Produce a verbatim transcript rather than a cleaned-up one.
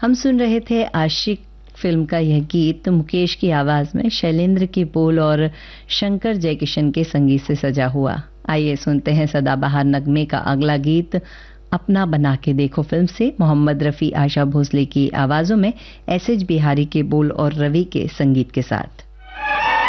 हम सुन रहे थे आशिक फिल्म का यह गीत मुकेश की आवाज में, शैलेंद्र के बोल और शंकर जयकिशन के संगीत से सजा हुआ। आइए सुनते हैं सदाबहार नगमे का अगला गीत, अपना बना के देखो फिल्म से, मोहम्मद रफी, आशा भोसले की आवाजों में, एस एच बिहारी के बोल और रवि के संगीत के साथ।